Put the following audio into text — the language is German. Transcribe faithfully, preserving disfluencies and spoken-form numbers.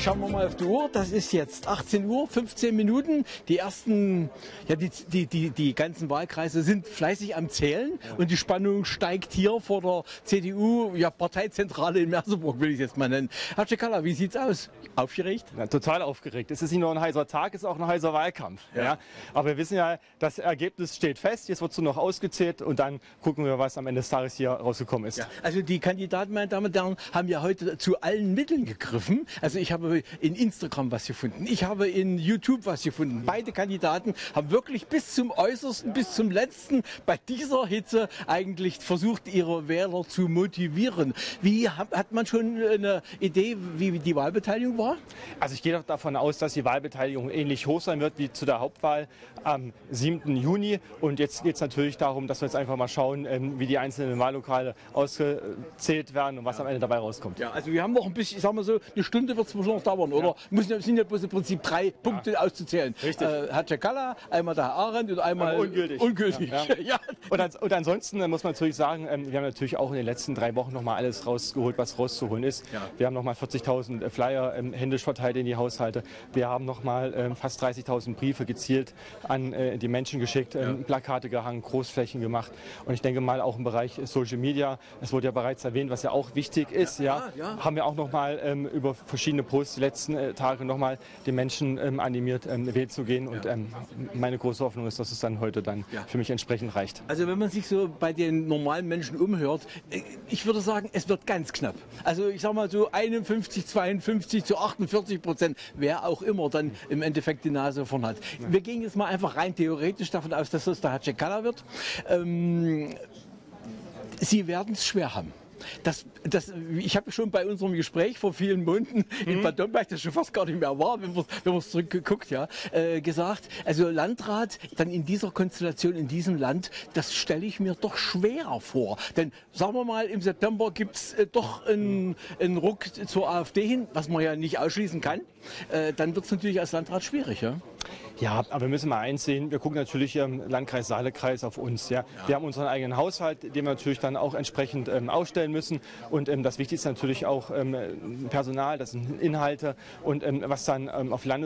Schauen wir mal auf die Uhr. Das ist jetzt achtzehn Uhr, fünfzehn Minuten. Die ersten, ja, die, die, die, die ganzen Wahlkreise sind fleißig am Zählen und die Spannung steigt hier vor der C D U, ja, Parteizentrale in Merseburg, will ich es jetzt mal nennen. Herr Cekala, wie sieht's aus? Aufgeregt? Ja, total aufgeregt. Es ist nicht nur ein heißer Tag, es ist auch ein heißer Wahlkampf. Ja. Ja. Aber wir wissen ja, das Ergebnis steht fest. Jetzt wird es nur noch ausgezählt und dann gucken wir, was am Ende des Tages hier rausgekommen ist. Ja. Also die Kandidaten, meine Damen und Herren, haben ja heute zu allen Mitteln gegriffen. Also ich habe in Instagram was gefunden, ich habe in YouTube was gefunden. Beide Kandidaten haben wirklich bis zum Äußersten, bis zum Letzten bei dieser Hitze eigentlich versucht, ihre Wähler zu motivieren. Wie hat man schon eine Idee, wie die Wahlbeteiligung war? Also ich gehe davon aus, dass die Wahlbeteiligung ähnlich hoch sein wird wie zu der Hauptwahl am siebten Juni. Und jetzt geht es natürlich darum, dass wir jetzt einfach mal schauen, wie die einzelnen Wahllokale ausgezählt werden und was am Ende dabei rauskommt. Ja, also wir haben noch ein bisschen, ich sag mal so, eine Stunde wird es noch dauern, oder? Ja. Müssen, sind ja bloß im Prinzip drei Punkte ja. auszuzählen. Richtig. Äh, Herr Cekala, einmal der Herr Arendt und einmal Aber ungültig. ungültig. Ja, ja. Ja. Und, ans und ansonsten muss man natürlich sagen, wir haben natürlich auch in den letzten drei Wochen noch mal alles rausgeholt, was rauszuholen ist. Ja. Wir haben noch mal vierzigtausend Flyer ähm, händisch verteilt in die Haushalte. Wir haben noch mal ähm, fast dreißigtausend Briefe gezielt an äh, die Menschen geschickt, ähm, ja. Plakate gehangen, Großflächen gemacht. Und ich denke mal auch im Bereich Social Media, es wurde ja bereits erwähnt, was ja auch wichtig ist, ja, ja, ja. haben wir auch noch mal ähm, über verschiedene Posts die letzten äh, Tage noch mal die Menschen ähm, animiert, ähm, wählen zu gehen. Und ähm, meine große Hoffnung ist, dass es dann heute dann ja. für mich entsprechend reicht. Also wenn man sich so bei den normalen Menschen umhört, ich würde sagen, es wird ganz knapp. Also ich sage mal so einundfünfzig, zweiundfünfzig zu achtundvierzig Prozent, wer auch immer dann im Endeffekt die Nase vorn hat. Ja. Wir gehen jetzt mal einfach rein theoretisch davon aus, dass das der Herr Cekala wird. Ähm, Sie werden es schwer haben. Das, das, ich habe schon bei unserem Gespräch vor vielen Monaten in mhm. Bad Domberg, das schon fast gar nicht mehr war, wenn man wenn es zurückgeguckt, ja, äh, gesagt, also Landrat dann in dieser Konstellation in diesem Land, das stelle ich mir doch schwer vor. Denn sagen wir mal, im September gibt es äh, doch einen, einen Ruck zur AfD hin, was man ja nicht ausschließen kann. Äh, dann wird es natürlich als Landrat schwierig, ja. Ja, aber wir müssen mal eins sehen, wir gucken natürlich im Landkreis Saale-Kreis auf uns. Ja. Ja. Wir haben unseren eigenen Haushalt, den wir natürlich dann auch entsprechend ähm, ausstellen müssen. Und ähm, das Wichtigste ist natürlich auch ähm, Personal, das sind Inhalte und ähm, was dann ähm, auf Landes